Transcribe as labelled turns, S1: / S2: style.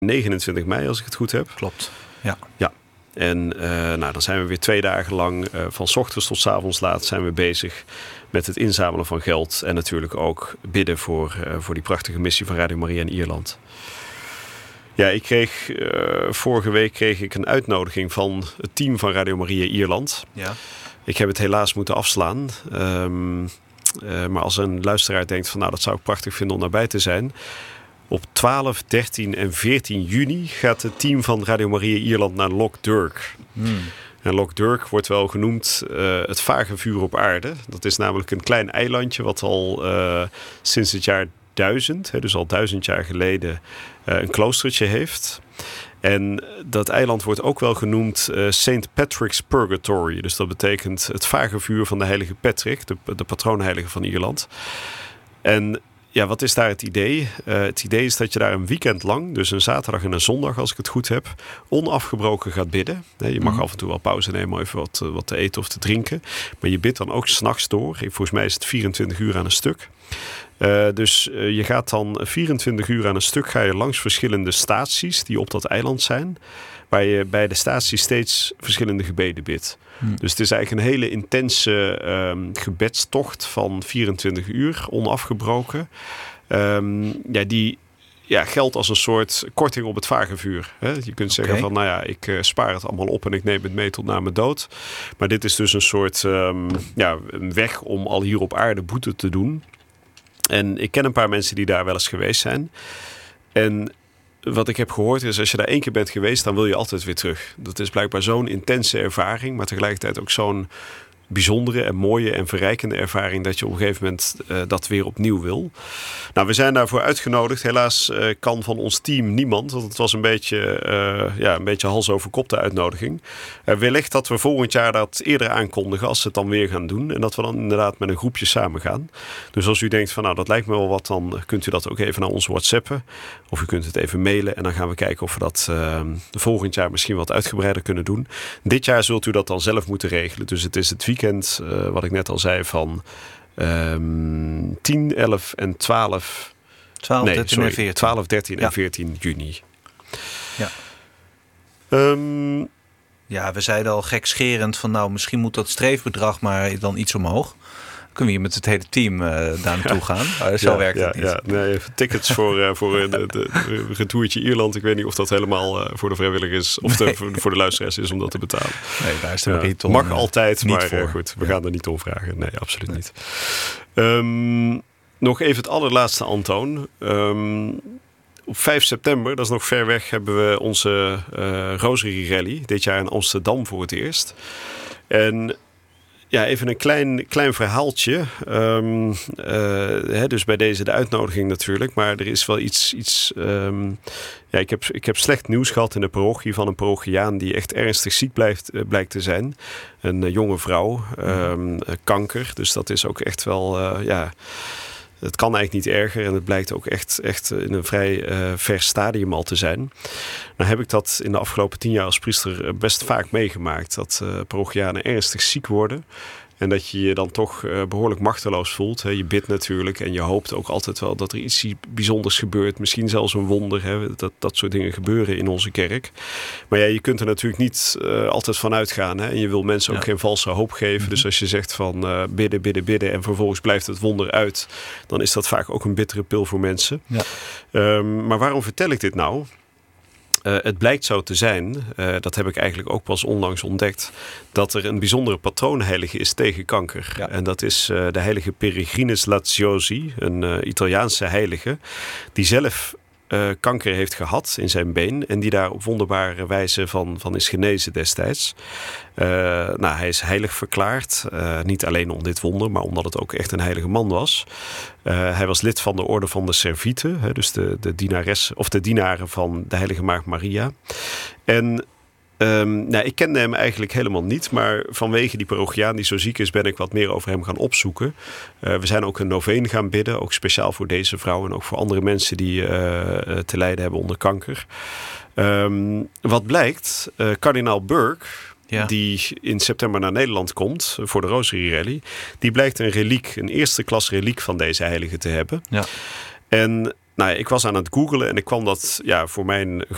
S1: 29 mei, als ik het goed heb.
S2: Klopt,
S1: ja. En dan zijn we weer 2 dagen lang, van 's ochtends tot 's avonds laat, zijn we bezig met het inzamelen van geld. En natuurlijk ook bidden voor die prachtige missie van Radio Maria in Ierland. Ja, ik kreeg vorige week een uitnodiging van het team van Radio Maria Ierland.
S2: Ja.
S1: Ik heb het helaas moeten afslaan. Maar als een luisteraar denkt van dat zou ik prachtig vinden om daarbij te zijn. Op 12, 13 en 14 juni gaat het team van Radio Maria Ierland naar Loch Derg. En Loch Derg wordt wel genoemd het vage vuur op aarde. Dat is namelijk een klein eilandje wat al sinds het jaar 1000, dus al 1000 jaar geleden, een kloostertje heeft. En dat eiland wordt ook wel genoemd St. Patrick's Purgatory. Dus dat betekent het vage vuur van de heilige Patrick, de patroonheilige van Ierland. En ja, wat is daar het idee? Het idee is dat je daar een weekend lang, dus een zaterdag en een zondag als ik het goed heb, onafgebroken gaat bidden. Je mag af en toe wel pauze nemen om even wat te eten of te drinken. Maar je bidt dan ook 's nachts door. Volgens mij is het 24 uur aan een stuk. Dus je gaat dan 24 uur aan een stuk ga je langs verschillende staties die op dat eiland zijn. Waar je bij de statie steeds verschillende gebeden bidt. Dus het is eigenlijk een hele intense gebedstocht van 24 uur, onafgebroken. Die geldt als een soort korting op het vage vuur. Hè? Je kunt zeggen van, ik spaar het allemaal op en ik neem het mee tot na mijn dood. Maar dit is dus een soort een weg om al hier op aarde boete te doen. En ik ken een paar mensen die daar wel eens geweest zijn. En wat ik heb gehoord is, als je daar 1 keer bent geweest, dan wil je altijd weer terug. Dat is blijkbaar zo'n intense ervaring, maar tegelijkertijd ook zo'n bijzondere en mooie en verrijkende ervaring dat je op een gegeven moment dat weer opnieuw wil. Nou, we zijn daarvoor uitgenodigd. Helaas kan van ons team niemand, want het was een beetje hals over kop de uitnodiging. Wellicht dat we volgend jaar dat eerder aankondigen als ze het dan weer gaan doen. En dat we dan inderdaad met een groepje samen gaan. Dus als u denkt van dat lijkt me wel wat, dan kunt u dat ook even naar ons WhatsAppen. Of u kunt het even mailen en dan gaan we kijken of we dat volgend jaar misschien wat uitgebreider kunnen doen. Dit jaar zult u dat dan zelf moeten regelen. Dus het is het weekend, wat ik net al zei, van 10, 11 en 12...
S2: 12, 13 en 14.
S1: 12, 13 en 14 juni.
S2: Ja. We zeiden al gekscherend van misschien moet dat streefbedrag maar dan iets omhoog. Kunnen we hier met het hele team daar naartoe gaan? Zo werkt het niet. Ja.
S1: Nee, tickets voor het retourtje Ierland. Ik weet niet of dat helemaal voor de vrijwilligers of voor de luisteraars is om dat te betalen.
S2: Nee, daar is de Mariton
S1: mag altijd,
S2: niet
S1: maar
S2: voor.
S1: Goed, we gaan er niet om vragen. Nee, absoluut niet. Nog even het allerlaatste, Antoon. Op 5 september, dat is nog ver weg, hebben we onze Rosary Rally. Dit jaar in Amsterdam voor het eerst. En even een klein verhaaltje. Dus bij deze de uitnodiging natuurlijk. Maar er is wel iets ik heb slecht nieuws gehad in de parochie van een parochiaan die echt ernstig ziek blijkt te zijn. Een jonge vrouw, kanker. Dus dat is ook echt wel, het kan eigenlijk niet erger. En het blijkt ook echt in een vrij ver stadium al te zijn. Nou heb ik dat in de afgelopen 10 jaar als priester best vaak meegemaakt. Dat parochianen ernstig ziek worden. En dat je je dan toch behoorlijk machteloos voelt. Je bidt natuurlijk en je hoopt ook altijd wel dat er iets bijzonders gebeurt. Misschien zelfs een wonder. Dat soort dingen gebeuren in onze kerk. Maar je kunt er natuurlijk niet altijd van uitgaan. En je wil mensen ook geen valse hoop geven. Mm-hmm. Dus als je zegt van bidden en vervolgens blijft het wonder uit. Dan is dat vaak ook een bittere pil voor mensen. Ja. Maar waarom vertel ik dit nou? Het blijkt zo te zijn, dat heb ik eigenlijk ook pas onlangs ontdekt, dat er een bijzondere patroonheilige is tegen kanker. Ja. En dat is de heilige Peregrinus Laziosi, een Italiaanse heilige, die zelf kanker heeft gehad in zijn been en die daar op wonderbare wijze van is genezen destijds. Hij is heilig verklaard, niet alleen om dit wonder, maar omdat het ook echt een heilige man was. Hij was lid van de orde van de Servieten, dus de dienares of de dienaren van de heilige Maagd Maria. En ik kende hem eigenlijk helemaal niet, maar vanwege die parochiaan die zo ziek is, ben ik wat meer over hem gaan opzoeken. We zijn ook een noveen gaan bidden, ook speciaal voor deze vrouw en ook voor andere mensen die te lijden hebben onder kanker. Wat blijkt, kardinaal Burke, die in september naar Nederland komt voor de Rosary Rally, die blijkt een eerste klas reliek van deze heilige te hebben. Ja. En ik was aan het googlen en ik kwam dat voor mijn